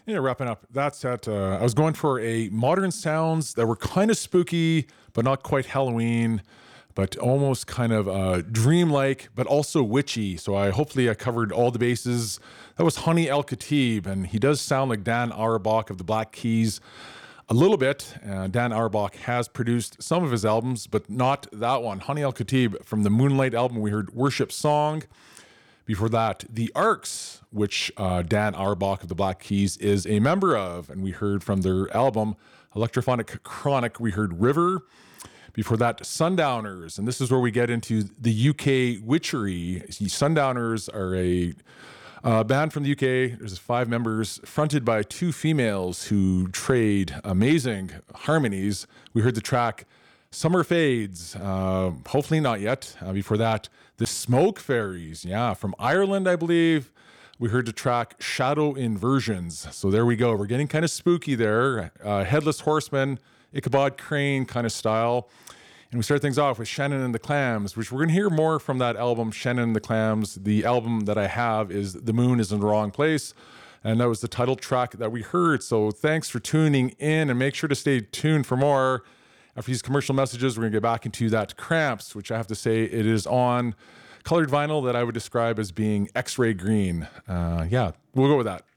Yeah, wrapping up. That's at. I was going for a modern sounds that were kind of spooky, but not quite Halloween, but almost kind of dreamlike, but also witchy. So hopefully I covered all the bases. That was Honey El Khatib, and he does sound like Dan Auerbach of the Black Keys a little bit. Dan Auerbach has produced some of his albums, but not that one. Honey El Khatib from the Moonlight album. We heard Worship Song. Before that, the Arcs, which Dan Auerbach of the Black Keys is a member of, and we heard from their album Electrophonic Chronic, we heard River. Before that, Sundowners, and this is where we get into the UK witchery. Sundowners are a band from the UK. There's 5 members, fronted by 2 females who trade amazing harmonies. We heard the track Summer Fades, hopefully not yet. Before that, the Smoke Fairies, from Ireland, I believe. We heard the track Shadow Inversions. So there we go. We're getting kind of spooky there. Headless Horseman, Ichabod Crane kind of style. And we start things off with Shannon and the Clams, which we're going to hear more from that album, Shannon and the Clams. The album that I have is The Moon is in the Wrong Place. And that was the title track that we heard. So thanks for tuning in, and make sure to stay tuned for more. After these commercial messages, we're going to get back into that Cramps, which I have to say it is on colored vinyl that I would describe as being X-ray green. We'll go with that.